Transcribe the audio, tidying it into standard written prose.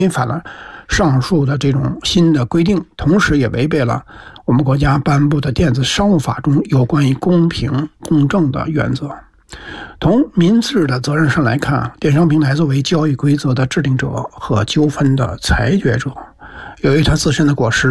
违反了上述的这种新的规定，同时也违背了我们国家颁布的电子商务法中有关于公平公正的原则。从民事的责任上来看，电商平台作为交易规则的制定者和纠纷的裁决者，由于它自身的过失